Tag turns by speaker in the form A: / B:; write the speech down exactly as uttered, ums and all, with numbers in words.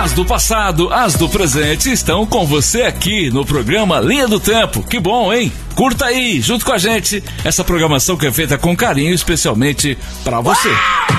A: As do passado, as do presente estão com você aqui no programa Linha do Tempo. Que bom, hein? Curta aí, junto com a gente, essa programação que é feita com carinho, especialmente pra você.